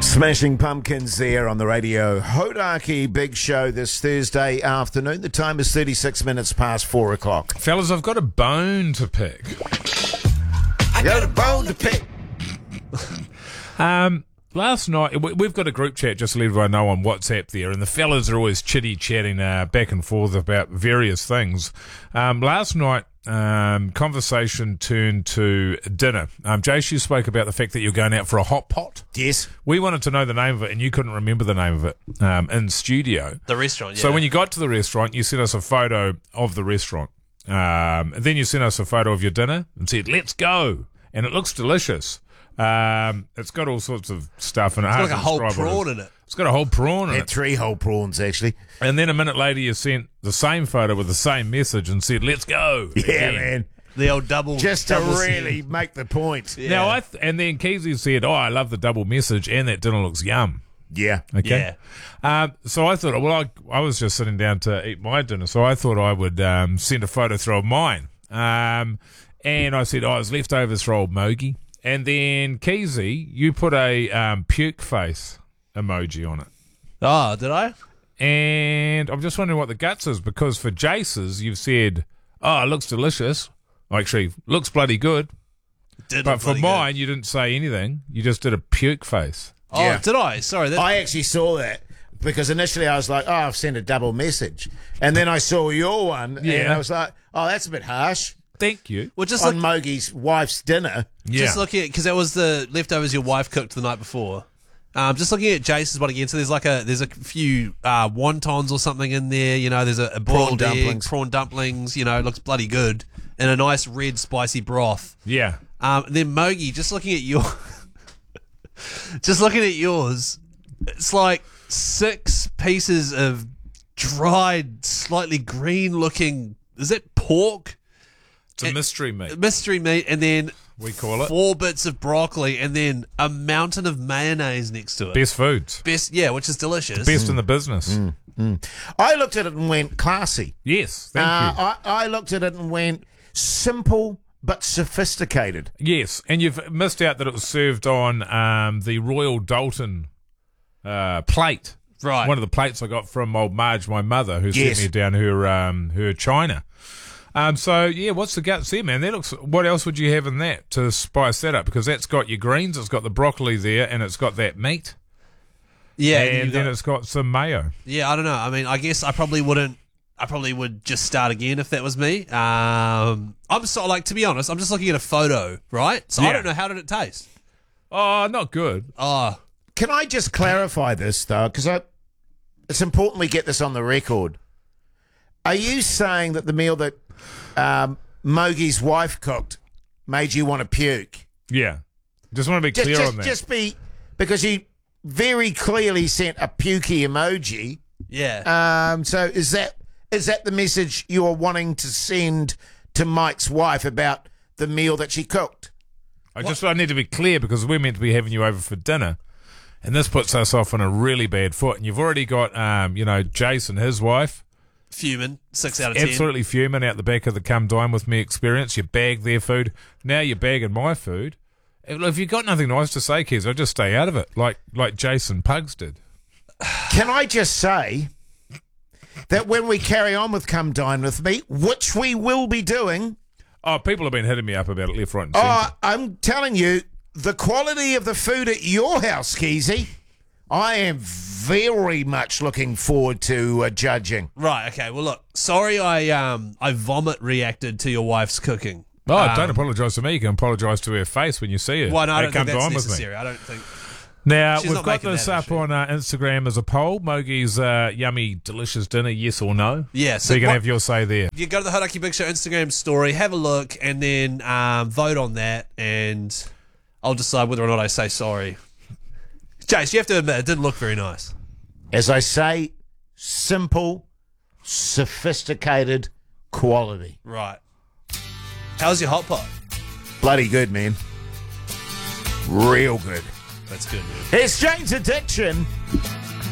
Smashing Pumpkins there on the radio. Hodaki Big Show this Thursday afternoon. The time is 36 minutes past 4 o'clock. Fellas, I've got a bone to pick. I got a bone to pick. Last night, we've got a group chat, just to let everyone know, on WhatsApp there, and the fellas are always chitty-chatting back and forth about various things. Last night, conversation turned to dinner. Jace, you spoke about the fact that you're going out for a hot pot. Yes. We wanted to know the name of it, and you couldn't remember the name of it in studio. The restaurant, yeah. So when you got to the restaurant, you sent us a photo of the restaurant. And then you sent us a photo of your dinner and said, let's go. And it looks delicious. It's got all sorts of stuff in it. It's got like a whole prawn in it. It's got a whole prawn in Had it. 3 whole prawns, actually. And then a minute later, you sent the same photo with the same message and said, let's go. Yeah, again. man. The old double. Just to double really C. make the point. Yeah. Now, and then Keezy said, I love the double message and that dinner looks yum. Yeah. Okay. Yeah. So I thought, well, I was just sitting down to eat my dinner, so I thought I would send a photo through of mine. And I said, it was leftovers for old Mogi. And then Keezy, you put a puke face emoji on it. Oh, did I? And I'm just wondering what the guts is, because for Jace's, you've said, oh, it looks delicious. Actually, looks bloody good. But for mine, you didn't say anything. You just did a puke face. Oh, Yeah. did I? Sorry. I actually saw that because initially I was like, oh, I've sent a double message. And then I saw your one and Yeah. I was like, oh, that's a bit harsh. Thank you. Well, just On Mogi's wife's dinner. Just looking at, because that was the leftovers your wife cooked the night before. Just looking at Jace's one again. So there's a few wontons or something in there. You know, there's a boiled Prawn egg, dumplings. prawn dumplings. You know, it looks bloody good, and a nice red spicy broth. Yeah. Then Mogi, just looking at yours, it's like 6 pieces of dried, slightly green looking. Is it pork? It's a mystery meat. Mystery meat, and then We call it. 4 bits of broccoli, and then a mountain of mayonnaise next to it. Best foods. Best, yeah, which is delicious. Best in the business. I looked at it and went classy. Yes. Thank you. I looked at it and went simple but sophisticated. Yes, and you've missed out that it was served on the Royal Dalton plate. Right. One of the plates I got from old Marge, my mother, who Yes. sent me down her china. So, yeah, what's the guts there, man? That looks. What else would you have in that to spice that up? Because that's got your greens, it's got the broccoli there, and it's got that meat. Yeah, And then it's got some mayo. yeah, I don't know. I mean, I guess I probably wouldn't. I probably would just start again if that was me. I'm so like, to be honest, I'm just looking at a photo, right? So Yeah. I don't know, how did it taste. Oh, not good. Oh, Can I just clarify this, though? Because it's important we get this on the record. Are you saying that the meal that Mogi's wife cooked made you want to puke? Yeah. Just want to be clear on that. Just be, because you very clearly sent a pukey emoji. yeah. So is that the message you're wanting to send to Mike's wife about the meal that she cooked? I need to be clear because we're meant to be having you over for dinner, and this puts us off on a really bad foot. And you've already got, Jason, his wife, Fuming, 6 out of 10. absolutely fuming out the back of the come dine with me experience. You bagged their food. Now you're bagging my food. If you've got nothing nice to say, kids, I'll just stay out of it, like Jason Pugs did. Can I just say that when we carry on with Come Dine With Me, which we will be doing, Oh, people have been hitting me up about it left, right, and centre. I'm telling you, the quality of the food at your house, Keezy, I am very much looking forward to judging. Right. Okay. Well, look. Sorry, I vomit reacted to your wife's cooking. Don't apologise to me. You can apologise to her face when you see her. Well, no, I Hey, don't come think that's dine with me. necessary. I don't think. Now, She's we've not got making this that, up is she? on Instagram as a poll. Mogi's yummy, delicious dinner, yes or no? Yeah. So you can have your say there. You go to the Hodaki Big Show Instagram story, have a look, and then vote on that, and I'll decide whether or not I say sorry. Jace, you have to admit, it didn't look very nice. As I say, simple, sophisticated quality. Right. How's your hot pot? Bloody good, man. Real good. That's good, man. It's Jane's Addiction.